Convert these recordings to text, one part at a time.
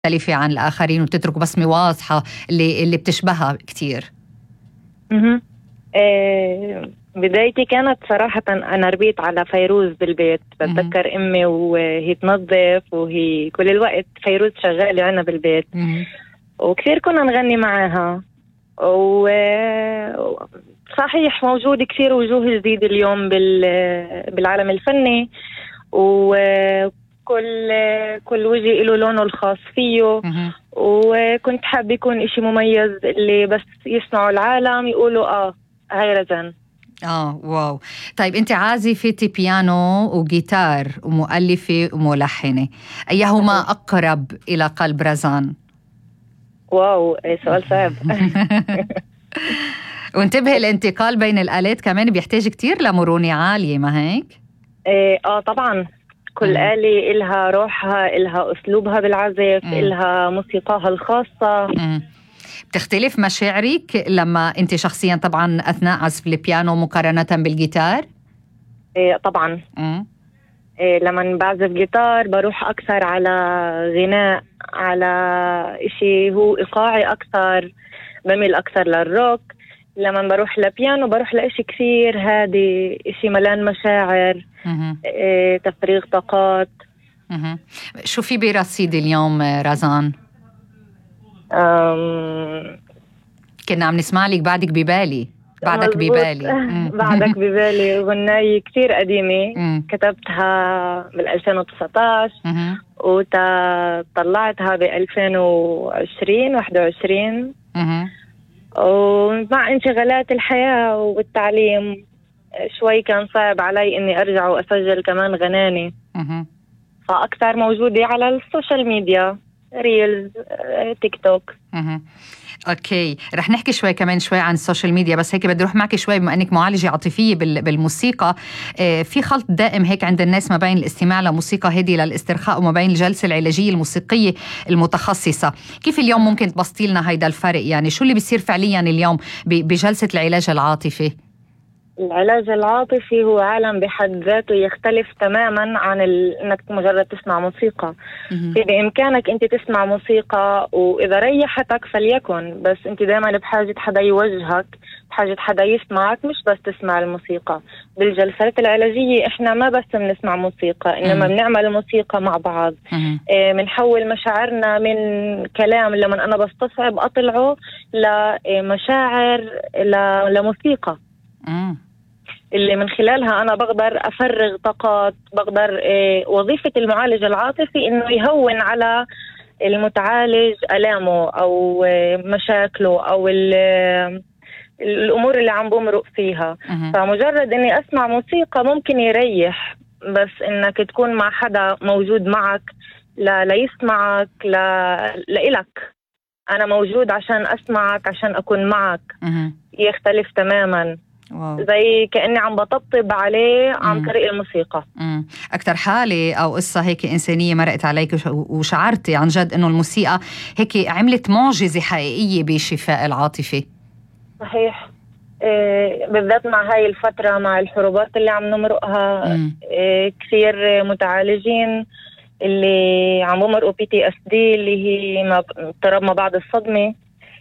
مختلفة عن الآخرين وتترك بصمة واضحة اللي بتشبهها كتير؟ بدايتي كانت صراحة أنا ربيت على فيروز بالبيت. بتذكر أمي وهي تنظف وهي كل الوقت فيروز شغالة عنا بالبيت، وكثير كنا نغني معاها. وصحيح موجود كثير وجوه جديدة اليوم بالعالم الفني، وكل وجه له لونه الخاص فيه. وكنت حابة يكون إشي مميز اللي بس يسمعوا العالم يقولوا هاي رزان. واو. طيب انت عازفة بيانو وجيتار ومؤلفة وملحنة، ايهما اقرب الى قلب رزان؟ واو، سؤال صعب. وانتبه، الانتقال بين الآلات كمان بيحتاج كتير لمرونة عالية، ما هيك؟ طبعا كل آلة إلها روحها، إلها أسلوبها بالعزف، إلها موسيقاها الخاصة. بتختلف مشاعرك لما أنت شخصيا طبعا أثناء عزف البيانو مقارنة بالجيتار؟ طبعا. لما بعزف جيتار بروح أكثر على غناء، على إشي هو إيقاعي أكثر، بميل أكثر للروك. لما بروح لبيانو بروح لإشي كثير هادي، إشي ملان مشاعر، تفريغ طاقات. شو في برصيد اليوم رزان؟ كنا عم نسمع لك بعدك ببالي. بعدك ببالي غناية كتير قديمة. كتبتها بال2019 وطلعتها ب2021. ومع انشغالات الحياة والتعليم شوي كان صعب علي اني ارجع واسجل كمان غناني. فاكثر موجودة على السوشيال ميديا، ريلز، تيك توك. اوكي، رح نحكي كمان شوي عن السوشيال ميديا، بس هيك بدي اروح معك شوي بما انك معالجة عاطفية بالموسيقى. في خلط دائم هيك عند الناس ما بين الاستماع لموسيقى هادية للاسترخاء وما بين الجلسة العلاجية الموسيقية المتخصصة. كيف اليوم ممكن تبسطي لنا هيدا الفرق؟ يعني شو اللي بيصير فعليا اليوم بجلسة العلاج العاطفي؟ العلاج العاطفي هو عالم بحد ذاته يختلف تماما عن انك مجرد تسمع موسيقى. بإمكانك انت تسمع موسيقى واذا ريحتك فليكن، بس انت دائما بحاجة حدا يوجهك، بحاجة حدا يسمعك، مش بس تسمع الموسيقى. بالجلسات العلاجية احنا ما بس بنسمع موسيقى، انما بنعمل موسيقى مع بعض. بنحول مشاعرنا من كلام لما انا بستصعب اطلعه لمشاعر لموسيقى اللي من خلالها أنا بقدر أفرغ طاقات. بقدر وظيفة المعالج العاطفي إنه يهون على المتعالج ألامه أو مشاكله أو الأمور اللي عم بمرق فيها. فمجرد إني أسمع موسيقى ممكن يريح، بس إنك تكون مع حدا موجود معك ليسمعك لإلك، أنا موجود عشان أسمعك، عشان أكون معك، يختلف تماماً. واو. زي كأني عم بطبطب عليه عن طريق الموسيقى. أكتر حالة أو قصة هيك إنسانية مرقت عليك وشعرتي عن جد إنه الموسيقى هيك عملت معجزة حقيقية بالشفاء العاطفي؟ صحيح. بالذات مع هاي الفترة، مع الحروبات اللي عم نمرقها، كثير متعالجين اللي عم بمرقوا PTSD اللي هي اضطراب ما بعد الصدمة،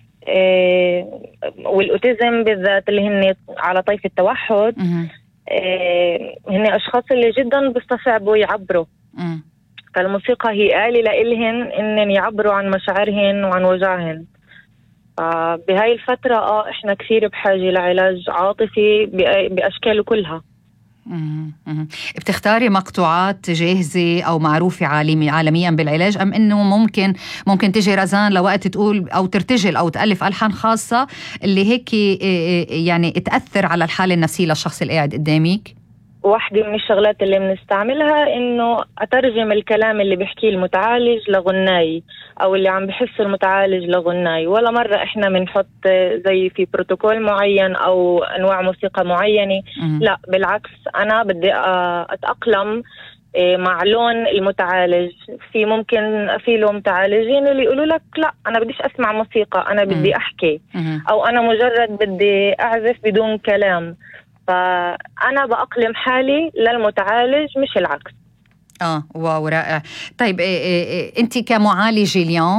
والأوتيزم بالذات اللي هن على طيف التوحد. هن أشخاص اللي جدا بيستصعبوا يعبروا. فالموسيقى هي آلة لإلهن إنن يعبروا عن مشاعرهن وعن وجعهن. بهاي الفترة إحنا كثير بحاجة لعلاج عاطفي بأشكاله كلها. بتختاري مقطوعات جاهزة أو معروفة عالميا بالعلاج، أم إنه ممكن تجي رزان لوقت تقول أو ترتجل أو تألف ألحان خاصة اللي هيك يعني تأثر على الحالة النفسية للشخص اللي قاعد قدامك؟ واحدة من الشغلات اللي بنستعملها إنه أترجم الكلام اللي بيحكيه المتعالج لغناي، أو اللي عم بحس المتعالج لغناي. ولا مرة إحنا بنحط زي في بروتوكول معين أو أنواع موسيقى معينة. لا بالعكس، أنا بدي أتأقلم مع لون المتعالج. ممكن في له متعالجين اللي يقولوا لك لا أنا بديش أسمع موسيقى، أنا بدي أحكي، أو أنا مجرد بدي أعزف بدون كلام. فأنا بأقلم حالي للمتعالج مش العكس. واو رائع. طيب انت كمعالجة اليوم